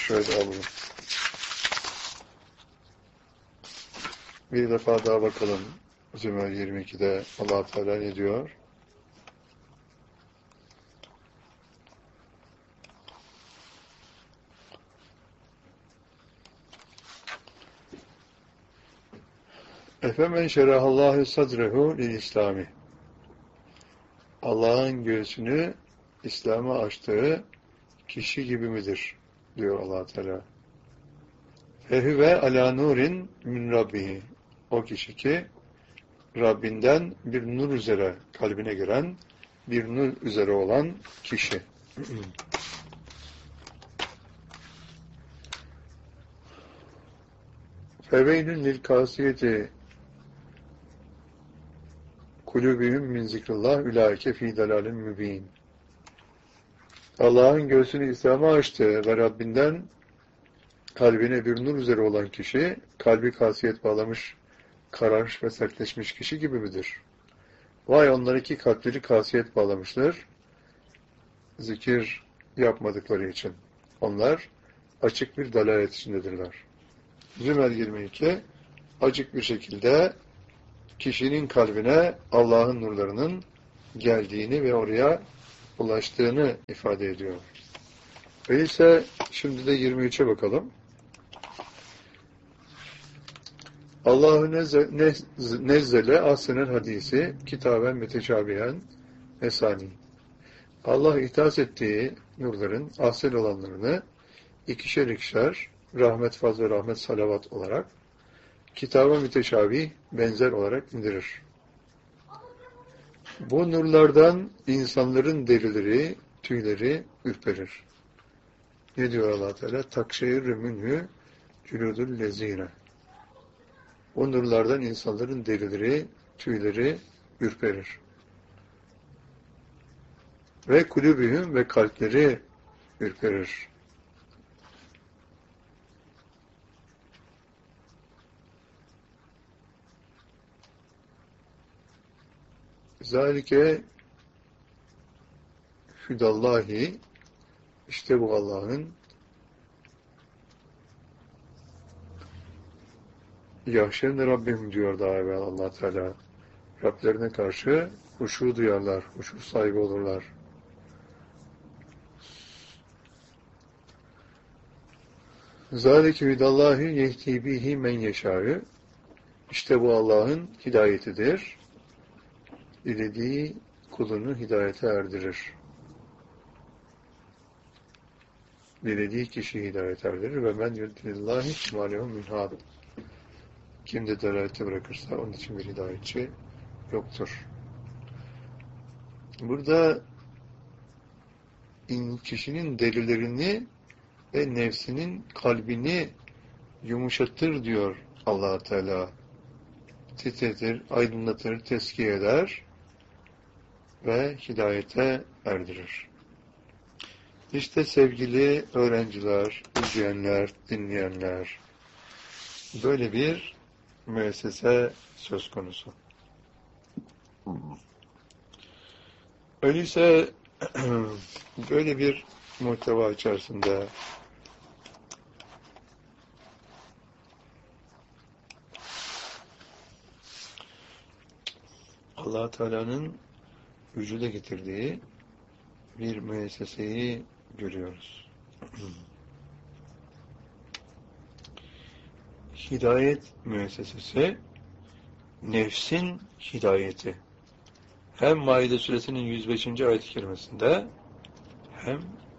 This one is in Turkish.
şöyle alalım. Bir defa daha bakalım. Zümer 22'de Allah Teala ne diyor? Efemen şerahallahu sadrehu lil İslami. Allah'ın göğsünü İslam'a açtığı kişi gibi midir? Diyor Allah Teala. Fehüve ala nurin min rabbihi. O kişi ki Rabbinden bir nur üzere kalbine giren, bir nur üzere olan kişi. Feveynün lil kasiyeti kulübühüm min zikrillah ulaike fî dalâlin mübîn. Allah'ın göğsünü İslam'a açtı ve Rabbinden kalbine bir nur üzere olan kişi, kalbi kasiyet bağlamış, kararmış ve sertleşmiş kişi gibi midir? Vay onları ki kalpleri kasiyet bağlamışlar, zikir yapmadıkları için. Onlar açık bir dalalet içindedirler. Zümer 22 açık bir şekilde kişinin kalbine Allah'ın nurlarının geldiğini ve oraya ulaştığını ifade ediyor. Öyleyse şimdi de 23'e bakalım. Allahu nezzele ahsenel hadisi kitaben müteşabihen mesani. Allah ihtas ettiği nurların ahsen olanlarını ikişer rahmet, fazl ve rahmet, salavat olarak kitaba müteşabih, benzer olarak indirir. Bu nurlardan insanların derileri, tüyleri ürperir. Ne diyor Allah Teala? Takşeirü minhü cüludul lezine. O nurlardan insanların derileri, tüyleri ürperir. Ve kulübühüm ve kalpleri ürperir. Zalike hüdallahi, işte bu Allah'ın yahşen Rabbim diyor daha evvel Allah Teala. Rablerine karşı huşu duyarlar, huşu sahibi olurlar. Zalike hüdallahi yehdi bihi men yeşâ'ü, işte bu Allah'ın hidayetidir. Dilediği kulunu hidayete erdirir. Dilediği kişi hidayete erdirir ve men yudlillahi mâlehum minhâd. Kim de dalalete bırakırsa onun için bir hidayetçi yoktur. Burada kişinin derilerini ve nefsinin kalbini yumuşatır diyor Allah Teala. Titretir, aydınlatır, teskiye eder ve hidayete erdirir. İşte sevgili öğrenciler, izleyenler, dinleyenler, böyle bir müessese söz konusu. Öyleyse böyle bir muhteva içerisinde Allah Teala'nın vücuda getirdiği bir müesseseyi görüyoruz. Hidayet müessesesi, nefsin hidayeti. Hem Maide suresinin 105. ayet-i kerimesinde hem